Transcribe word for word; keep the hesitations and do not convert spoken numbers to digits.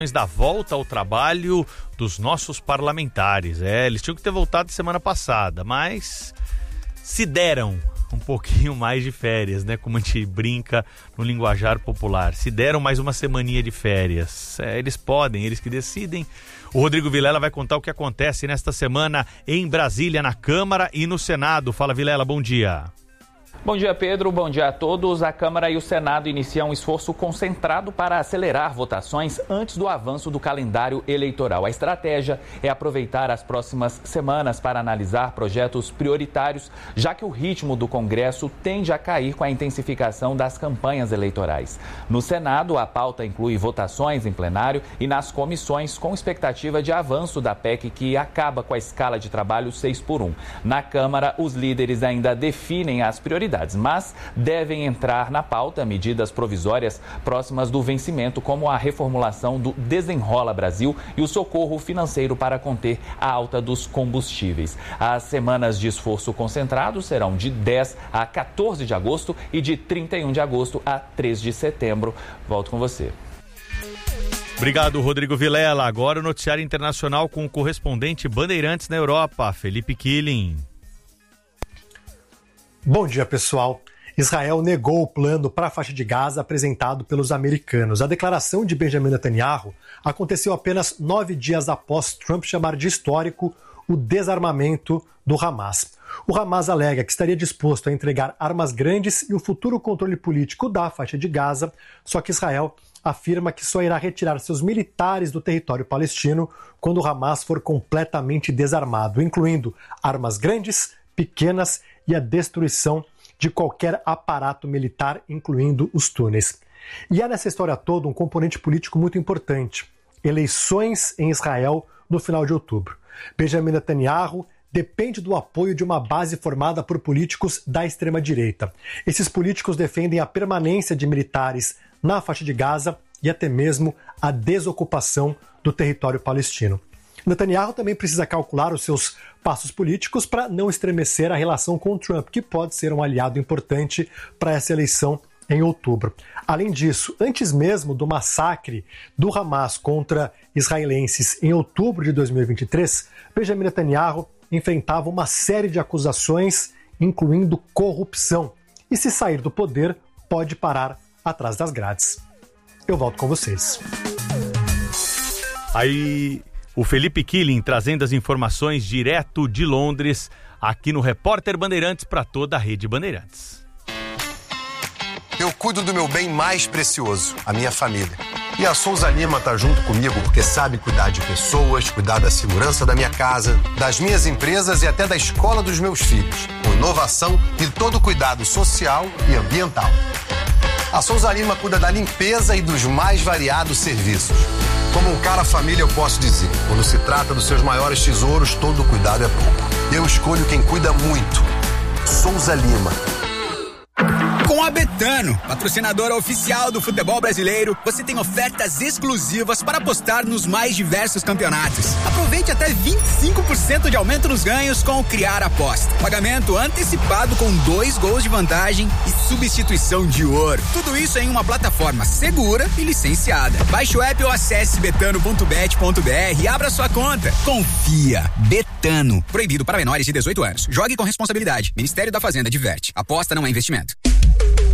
da volta ao trabalho dos nossos parlamentares. É, eles tinham que ter voltado semana passada, mas se deram um pouquinho mais de férias, né? Como a gente brinca no linguajar popular. Se deram mais uma semaninha de férias. É, eles podem, eles que decidem. O Rodrigo Vilela vai contar o que acontece nesta semana em Brasília, na Câmara e no Senado. Fala, Vilela, bom dia. Bom dia, Pedro. Bom dia a todos. A Câmara e o Senado iniciam um esforço concentrado para acelerar votações antes do avanço do calendário eleitoral. A estratégia é aproveitar as próximas semanas para analisar projetos prioritários, já que o ritmo do Congresso tende a cair com a intensificação das campanhas eleitorais. No Senado, a pauta inclui votações em plenário e nas comissões, com expectativa de avanço da P E C que acaba com a escala de trabalho seis por um. Na Câmara, os líderes ainda definem as prioridades, mas devem entrar na pauta medidas provisórias próximas do vencimento, como a reformulação do Desenrola Brasil e o socorro financeiro para conter a alta dos combustíveis. As semanas de esforço concentrado serão de dez a quatorze de agosto e de trinta e um de agosto a três de setembro. Volto com você. Obrigado, Rodrigo Vilela. Agora o noticiário internacional com o correspondente Bandeirantes na Europa, Felipe Killing. Bom dia, pessoal. Israel negou o plano para a faixa de Gaza apresentado pelos americanos. A declaração de Benjamin Netanyahu aconteceu apenas nove dias após Trump chamar de histórico o desarmamento do Hamas. O Hamas alega que estaria disposto a entregar armas grandes e o futuro controle político da faixa de Gaza, só que Israel afirma que só irá retirar seus militares do território palestino quando o Hamas for completamente desarmado, incluindo armas grandes, pequenas e a destruição de qualquer aparato militar, incluindo os túneis. E há nessa história toda um componente político muito importante: eleições em Israel no final de outubro. Benjamin Netanyahu depende do apoio de uma base formada por políticos da extrema-direita. Esses políticos defendem a permanência de militares na faixa de Gaza e até mesmo a desocupação do território palestino. Netanyahu também precisa calcular os seus passos políticos para não estremecer a relação com Trump, que pode ser um aliado importante para essa eleição em outubro. Além disso, antes mesmo do massacre do Hamas contra israelenses em outubro de dois mil e vinte e três, Benjamin Netanyahu enfrentava uma série de acusações, incluindo corrupção. E se sair do poder, pode parar atrás das grades. Eu volto com vocês. Aí... O Felipe Killing trazendo as informações direto de Londres, aqui no Repórter Bandeirantes para toda a rede Bandeirantes. Eu cuido do meu bem mais precioso, a minha família. E a Souza Lima está junto comigo porque sabe cuidar de pessoas, cuidar da segurança da minha casa, das minhas empresas e até da escola dos meus filhos, com inovação e todo o cuidado social e ambiental. A Souza Lima cuida da limpeza e dos mais variados serviços. Como um cara família, eu posso dizer, quando se trata dos seus maiores tesouros, todo cuidado é pouco. Eu escolho quem cuida muito. Souza Lima. Com a Betano, patrocinadora oficial do futebol brasileiro, você tem ofertas exclusivas para apostar nos mais diversos campeonatos. Aproveite até vinte e cinco por cento de aumento nos ganhos com o Criar Aposta. Pagamento antecipado com dois gols de vantagem e substituição de ouro. Tudo isso em uma plataforma segura e licenciada. Baixe o app ou acesse betano ponto bet ponto br e abra sua conta. Confia. Betano. Proibido para menores de dezoito anos. Jogue com responsabilidade. Ministério da Fazenda diverte. Aposta não é investimento.